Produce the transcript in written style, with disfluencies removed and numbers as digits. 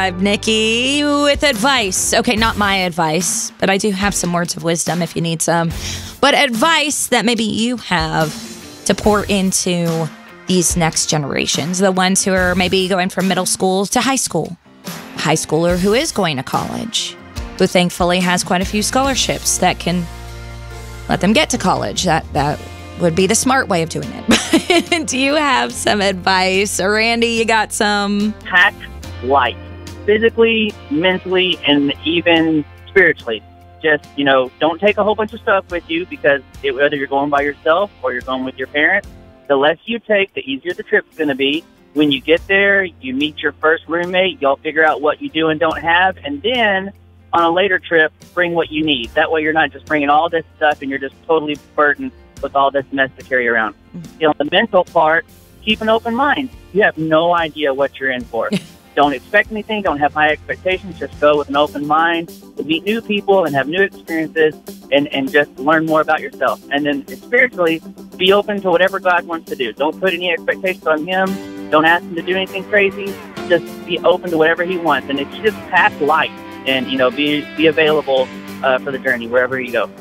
I'm Nikki with advice. Okay, not my advice, but I do have some words of wisdom if you need some. But advice that maybe you have to pour into these next generations, the ones who are maybe going from middle school to high school. A high schooler who is going to college, who thankfully has quite a few scholarships that can let them get to college. That would be the smart way of doing it. Do you have some advice? Or Randy, you got some? Pack light, physically, mentally, and even spiritually. Just, don't take a whole bunch of stuff with you, because whether you're going by yourself or you're going with your parents, the less you take, the easier the trip's going to be. When you get there, you meet your first roommate, y'all figure out what you do and don't have, and then on a later trip, bring what you need. That way you're not just bringing all this stuff and you're just totally burdened with all this mess to carry around. The mental part, keep an open mind. You have no idea what you're in for. Don't expect anything. Don't have high expectations. Just go with an open mind, meet new people and have new experiences, and just learn more about yourself. And then spiritually, be open to whatever God wants to do. Don't put any expectations on Him. Don't ask Him to do anything crazy. Just be open to whatever He wants. And it's just pack light and, be available for the journey wherever you go.